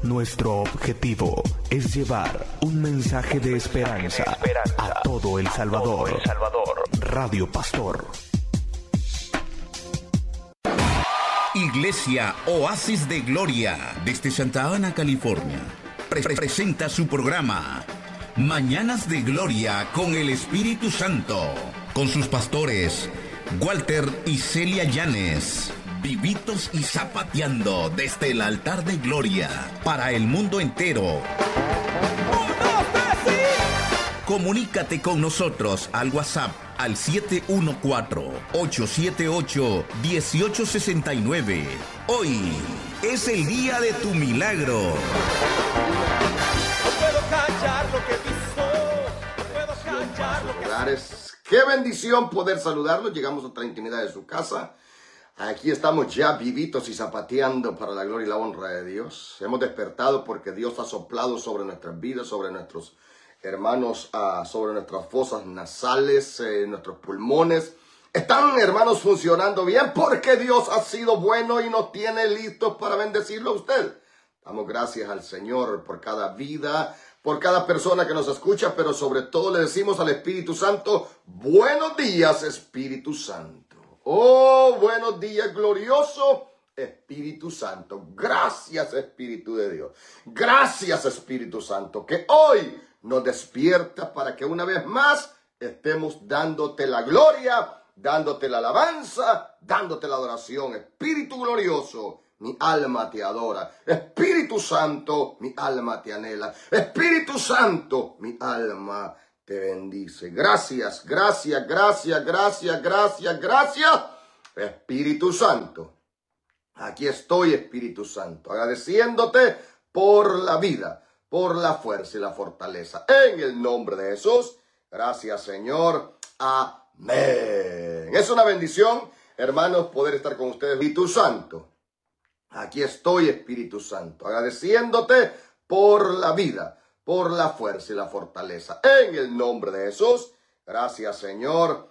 Nuestro objetivo es llevar un mensaje de esperanza a todo El Salvador. Radio Pastor. Iglesia Oasis de Gloria, desde Santa Ana, California, presenta su programa Mañanas de Gloria con el Espíritu Santo, con sus pastores Walter y Celia Llanes, vivitos y zapateando desde el altar de gloria para el mundo entero. Comunícate con nosotros al WhatsApp al 714-878-1869. Hoy es el día de tu milagro. No puedo callar lo que he visto, no puedo callar lo que... Qué bendición poder saludarlos. Llegamos a otra intimidad de su casa. Aquí estamos ya vivitos y zapateando para la gloria y la honra de Dios. Hemos despertado porque Dios ha soplado sobre nuestras vidas, sobre nuestros hermanos, sobre nuestras fosas nasales, nuestros pulmones. Están, hermanos, funcionando bien porque Dios ha sido bueno y nos tiene listos para bendecirlo a usted. Damos gracias al Señor por cada vida, por cada persona que nos escucha, pero sobre todo le decimos al Espíritu Santo, buenos días, Espíritu Santo. Oh, buenos días, glorioso Espíritu Santo. Gracias, Espíritu de Dios. Gracias, Espíritu Santo, que hoy nos despierta para que una vez más estemos dándote la gloria, dándote la alabanza, dándote la adoración. Espíritu glorioso, mi alma te adora. Espíritu Santo, mi alma te anhela. Espíritu Santo, mi alma te bendice. Gracias, gracias, gracias, gracias, gracias, gracias. Espíritu Santo, aquí estoy, Espíritu Santo, agradeciéndote por la vida, por la fuerza y la fortaleza. En el nombre de Jesús, gracias, Señor. Amén. Es una bendición, hermanos, poder estar con ustedes. Espíritu Santo, aquí estoy, Espíritu Santo, agradeciéndote por la vida, por la fuerza y la fortaleza. En el nombre de Jesús, gracias, Señor.